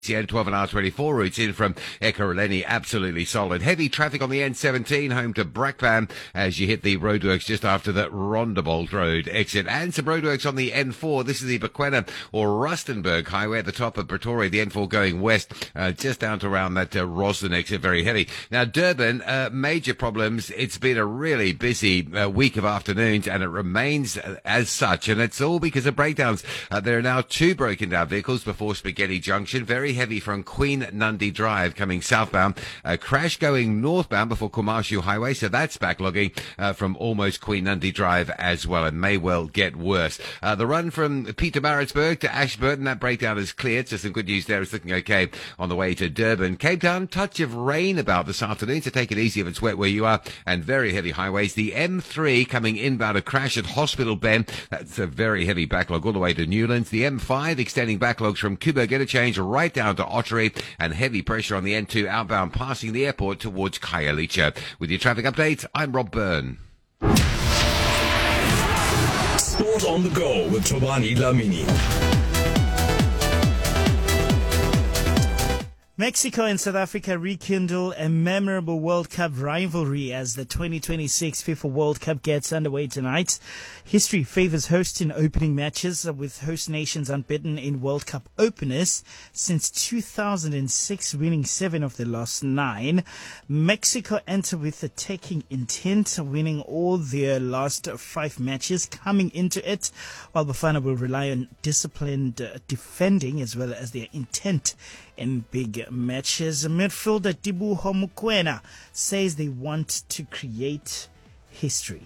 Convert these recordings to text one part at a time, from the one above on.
The N12 and R24 routes in from Ekurhuleni, absolutely solid. Heavy traffic on the N17 home to Brakpan as you hit the roadworks just after the Rondebolt Road exit. And some roadworks on the N4. This is the Bequena or Rustenburg Highway at the top of Pretoria. The N4 going west, just down to around that Roslyn exit, very heavy. Now, Durban, major problems. It's been a really busy week of afternoons, and it remains as such. And it's all because of breakdowns. There are now 2 broken down vehicles before Spaghetti Junction. Very heavy from Queen Nandi Drive coming southbound. A crash going northbound before Komashu Highway, so that's backlogging from almost Queen Nandi Drive as well, and may well get worse. The run from Pietermaritzburg to Ashburton, that breakdown is cleared, so some good news there. It's looking okay on the way to Durban. Cape Town, touch of rain about this afternoon, so take it easy if it's wet where you are, and very heavy highways. The M3 coming inbound, a crash at Hospital Bend. That's a very heavy backlog all the way to Newlands. The M5 extending backlogs from Kuberg Interchange right down to Ottery, and heavy pressure on the N2 outbound passing the airport towards Khayelitsha. With your traffic update, I'm Rob Byrne. Sport on the go with Tobani Dlamini. Mexico and South Africa rekindle a memorable World Cup rivalry as the 2026 FIFA World Cup gets underway tonight. History favors hosts in opening matches, with host nations unbeaten in World Cup openers since 2006, winning 7 of the last 9. Mexico enter with attacking intent, winning all their last 5 matches coming into it, while Bafana will rely on disciplined defending as well as their intent in big matches. Midfielder Teboho Mokoena says they want to create history.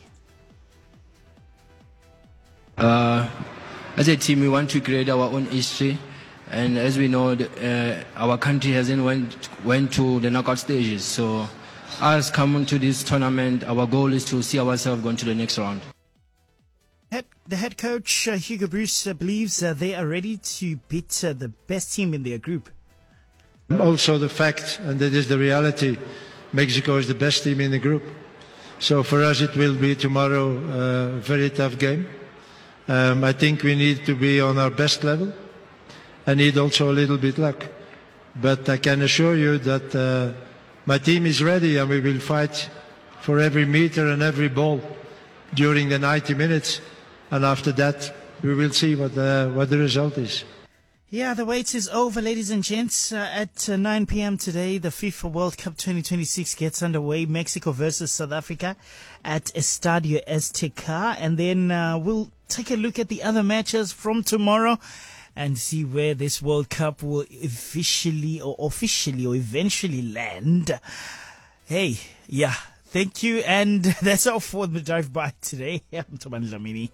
As a team, we want to create our own history, and as we know, our country hasn't went to the knockout stages. So, us coming to this tournament, our goal is to see ourselves going to the next round. The head coach Hugo Bruce believes they are ready to beat the best team in their group. Also the fact, and that is the reality, Mexico is the best team in the group. So for us it will be tomorrow a very tough game. I think we need to be on our best level and need also a little bit luck. But I can assure you that my team is ready, and we will fight for every meter and every ball during the 90 minutes. And after that, we will see what the result is. Yeah, the wait is over, ladies and gents. At 9 p.m. today, the FIFA World Cup 2026 gets underway. Mexico versus South Africa at Estadio Azteca. And then we'll take a look at the other matches from tomorrow and see where this World Cup will officially or eventually land. Hey, yeah, thank you. And that's all for the Drive By today. I'm Tobani Dlamini.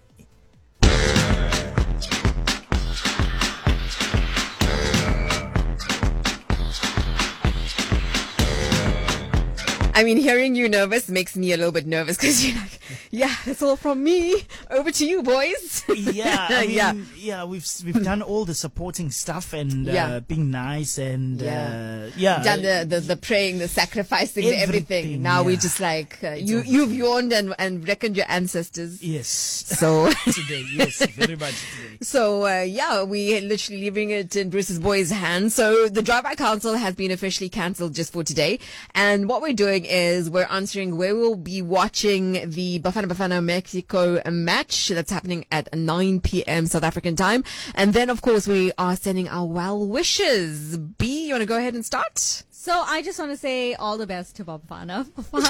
I mean, hearing you nervous makes me a little bit nervous because you're like, yeah, that's all from me. Over to you, boys. Yeah, I mean, yeah, we've done all the supporting stuff and being nice and done the praying, the sacrificing, everything. Now we just like you've yawned and reckoned your ancestors. Yes. So today, yes, very much today. So we literally leaving it in Bruce's boys' hands. So the Drive-By Council has been officially cancelled just for today, and what we're doing is we're answering where we'll be watching the Bafana Mexico match that's happening at 9 p.m. South African time. And then, of course, we are sending our well wishes. B, you want to go ahead and start? So I just want to say all the best to Bafana.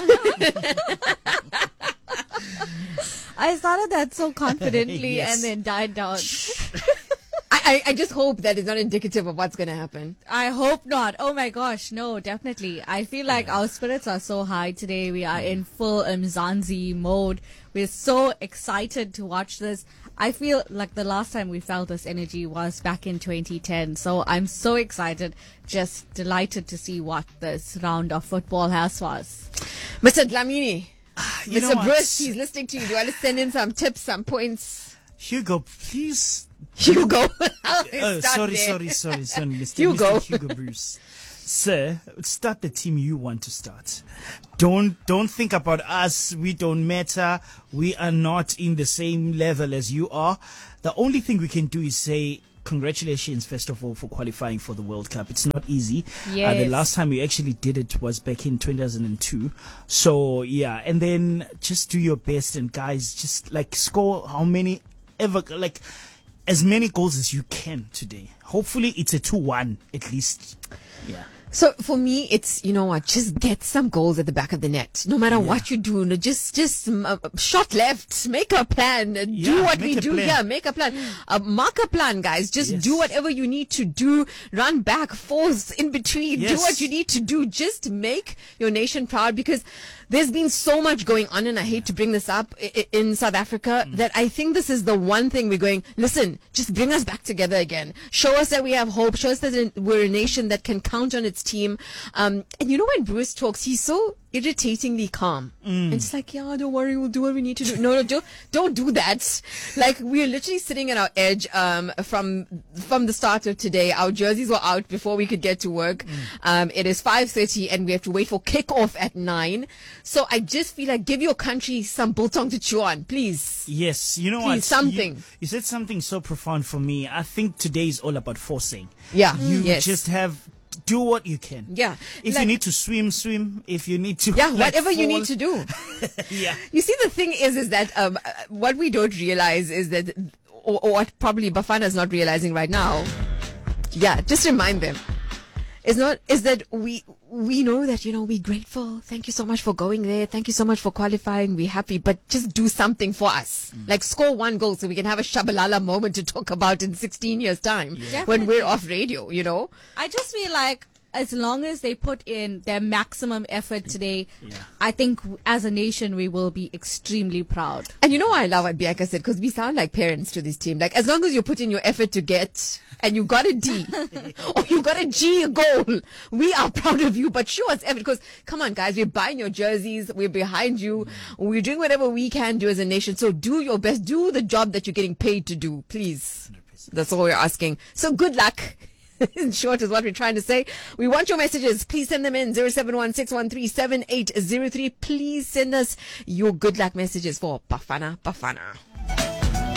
I started that so confidently and then died down. I just hope that it's not indicative of what's going to happen. I hope not. Oh my gosh, no, definitely. I feel like our spirits are so high today. We are in full Mzansi mode. We're so excited to watch this. I feel like the last time we felt this energy was back in 2010. So I'm so excited, just delighted to see what this round of football has for us. Mr. Dlamini, Mr. Bruce, he's listening to you. Do you want to send in some tips, some points? Hugo, please. Hugo. Sorry, Mr. Hugo. Mr. Hugo Bruce. Sir, start the team you want to start. Don't think about us. We don't matter. We are not in the same level as you are. The only thing we can do is say, congratulations, first of all, for qualifying for the World Cup. It's not easy. The Yes. last time we actually did it was back in 2002. So, yeah. And then just do your best. And, guys, just, like, score as many goals as you can today. Hopefully, it's a 2-1 at least. Yeah. So for me, it's, you know what, just get some goals at the back of the net. No matter what you do, no, just shot left, make a plan, do what we do here, make a plan, mark a plan, guys. Just do whatever you need to do, run back, force in between, do what you need to do. Just make your nation proud, because there's been so much going on, and I hate to bring this up in South Africa, that I think this is the one thing we're going, listen, just bring us back together again. Show us that we have hope. Show us that we're a nation that can count on its team. And you know, when Bruce talks, he's so irritatingly calm. And it's like, yeah, don't worry, we'll do what we need to do. No, don't do that. Like, we're literally sitting at our edge from the start of today. Our jerseys were out before we could get to work. It is 5:30 and we have to wait for kickoff at 9. So I just feel like, give your country some biltong to chew on, please. Yes, you know Please, what? something. You said something so profound for me. I think today is all about forcing. Yeah. You Yes. just do what you can. Yeah. If you need to swim. If you need to. Yeah, like, whatever you fall. need to do. Yeah. You see, the thing is that what we don't realize is that, or what probably Bafana is not realizing right now, just remind them, is that we know that, you know, we're grateful. Thank you so much for going there. Thank you so much for qualifying. We're happy, but just do something for us. Like, score one goal so we can have a Shabalala moment to talk about in 16 years' time when we're off radio, you know? I just feel like as long as they put in their maximum effort today, I think as a nation we will be extremely proud. And you know what I love what Bianca said? Because we sound like parents to this team. Like, as long as you put in your effort to get, and you got a D, or you got a G goal, we are proud of you. But show us effort, because, come on, guys, we're buying your jerseys, we're behind you, we're doing whatever we can do as a nation. So do your best, do the job that you're getting paid to do, please. 100%. That's all we're asking. So good luck. In short, is what we're trying to say. We want your messages. Please send them in 0716137803. Please send us your good luck messages for Bafana Bafana.